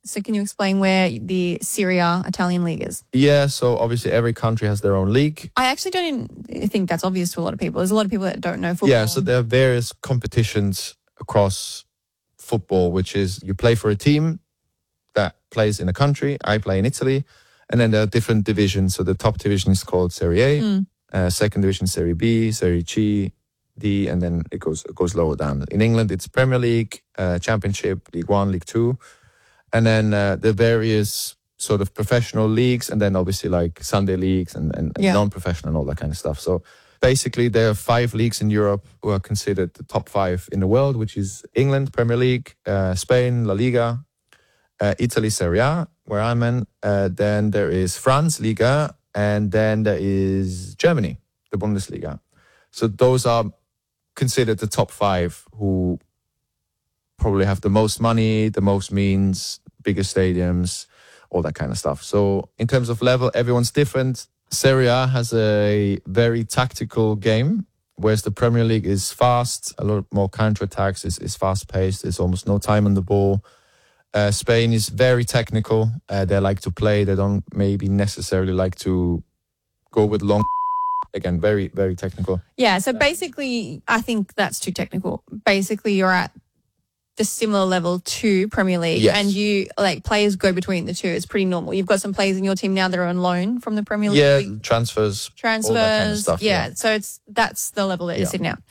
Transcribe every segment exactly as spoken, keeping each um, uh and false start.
So can you explain where the Serie A Italian league is? Yeah, so obviously every country has their own league. I actually don't even think that's obvious to a lot of people. There's a lot of people that don't know football. Yeah, so there are various competitions across football, which is you play for a team that plays in a country. I play in Italy. And then there are different divisions. So the top division is called Serie A. Mm. Uh, second division, Serie B, Serie C, D, and then it goes it goes lower down. In England, it's Premier League, uh, Championship, League One, League Two. And then uh, the various sort of professional leagues, and then obviously like Sunday leagues and, and, and Yeah. non-professional and all that kind of stuff. So basically there are five leagues in Europe who are considered the top five in the world, which is England, Premier League, uh, Spain, La Liga, uh, Italy, Serie A, where I'm in. Uh, then there is France, Liga, and then there is Germany, the Bundesliga. So those are considered the top five who probably have the most money, the most means, bigger stadiums, all that kind of stuff. So in terms of level, everyone's different. Serie A has a very tactical game, whereas the Premier League is fast, a lot more counterattacks, is is fast-paced, there's almost no time on the ball. Uh, Spain is very technical. Uh, they like to play. They don't maybe necessarily like to go with long. Again, very, very technical. Yeah, so basically, I think that's too technical. Basically, you're at the similar level to Premier League, Yes. and you like players go between the two. It's pretty normal. You've got some players in your team now that are on loan from the Premier League. Yeah, transfers, transfers. all that kind of stuff. yeah. Yeah. so it's that's the level that Yeah. you're sitting at.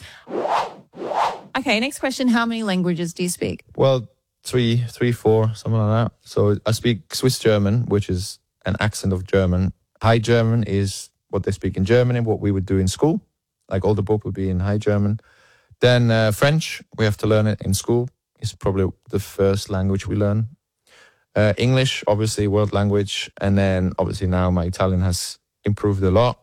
Okay, next question: how many languages do you speak? Well, three, three, four, something like that. So I speak Swiss German, which is an accent of German. High German is what they speak in Germany, what we would do in school. Like all the book would be in High German. Then uh, French, we have to learn it in school. It's probably the first language we learn. Uh, English, obviously, world language. And then obviously now my Italian has improved a lot.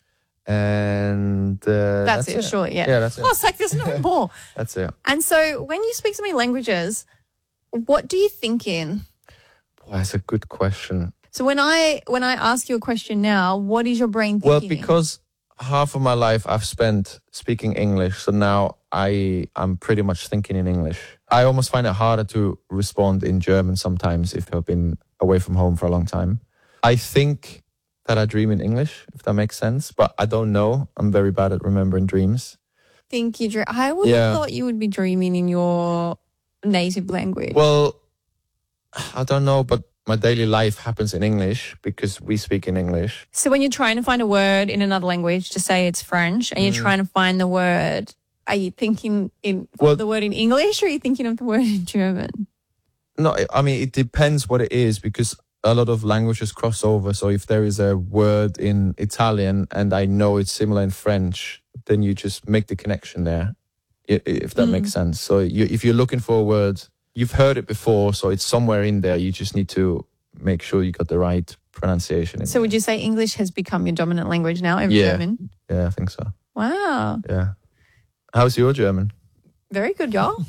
And uh, That's, that's, it, it. sure, yeah. Yeah, that's it. Oh, it's like there's no more. That's it. And so when you speak so many languages, what do you think in? Boy, that's a good question. So when I when I ask you a question now, what is your brain thinking? Well, because half of my life I've spent speaking English, so now I I'm pretty much thinking in English. I almost find it harder to respond in German sometimes if I've been away from home for a long time. I think that I dream in English, if that makes sense, but I don't know. I'm very bad at remembering dreams. think you dream. I would Yeah. have thought you would be dreaming in your native language. Well, I don't know, but my daily life happens in English because we speak in English. So when you're trying to find a word in another language, to say it's French, and you're Mm. trying to find the word, are you thinking in Well- the word in English, or are you thinking of the word in German? No, I mean, it depends what it is because a lot of languages cross over. So if there is a word in Italian and I know it's similar in French, then you just make the connection there, i- if that Mm. makes sense. So you, if you're looking for a word, you've heard it before, so it's somewhere in there. You just need to make sure you got the right pronunciation. In So would you say English has become your dominant language now over Yeah. German? Yeah, I think so. Wow. Yeah. How's your German? Very good, y'all.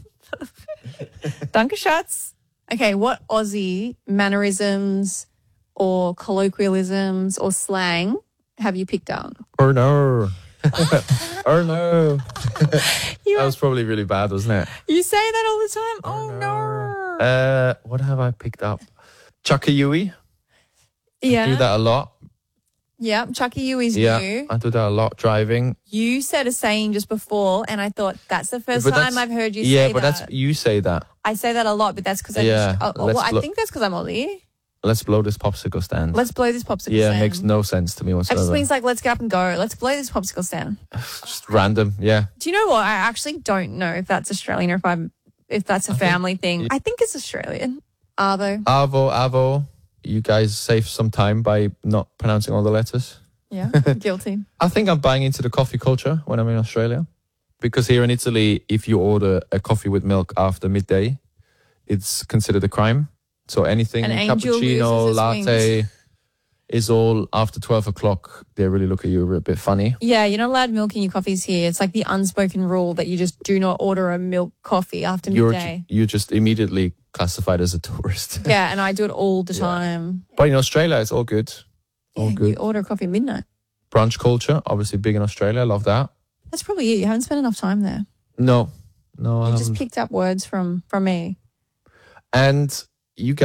Danke, Schatz. Okay, what Aussie mannerisms or colloquialisms or slang have you picked up? Oh no. Oh no. You, That was probably really bad, wasn't it? you say that all the time. Oh, no. Uh, what have I picked up? Chakayui. yeah. Do that a lot. Yeah. Chucky you is Yeah, new. I do that a lot. Driving. You said a saying just before, and I thought that's the first But time that's- I've heard you yeah, say but that. that's you say that. I say that a lot, but that's because I'm. Yeah, Oh, well, let's I look- think that's because I'm Aussie. Let's blow this popsicle stand. Let's blow this popsicle yeah, stand. it makes no sense to me It whatsoever. just means like, let's get up and go. Let's blow this popsicle stand. Just random. Yeah. Do you know what? I actually don't know if that's Australian or if I'm if that's a family thing. I think it's Australian. Arvo. Avo, avo. You guys save some time by not pronouncing all the letters. Yeah. Guilty. I think I'm buying into the coffee culture when I'm in Australia. Because here in Italy, if you order a coffee with milk after midday, it's considered a crime. So anything An angel cappuccino, loses his latte wings. is all after twelve o'clock. They really look at you a bit funny. Yeah, you're not allowed milk in your coffees here. It's like the unspoken rule that you just do not order a milk coffee after You're, midday. ju- you're just immediately classified as a tourist. Yeah, and I do it all the Yeah. time. But in Australia, it's all good. All Yeah, good. you order a coffee at midnight. Brunch culture, obviously big in Australia. Love that. That's probably it. You haven't spent enough time there. No, no, I You just haven't. picked up words from from me. And you